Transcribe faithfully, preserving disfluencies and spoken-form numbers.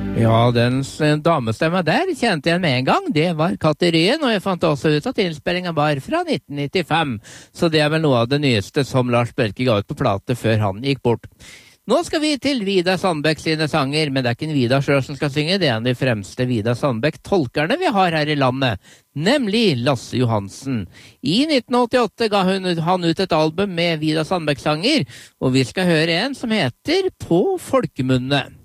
Ja, den damestemma der kjente jeg med en gang. Det var Katerien, og jeg fant også ut at innspillingen var fra nitten nittifem. Så det er vel noe av det nyeste som Lars Bjelke ga ut på plate før han gikk bort. Nå skal vi til Vidar Sandbekk sine sanger, men det er ikke en Vidar selv som skal synge, det er en av de fremste Vidar Sandbekk-tolkerne vi har her i landet, nemlig Lasse Johansen. I nitten åttiåtte ga hun, han ut et album med Vidar Sandbekk-sanger, og vi skal høre en som heter På folkemunne.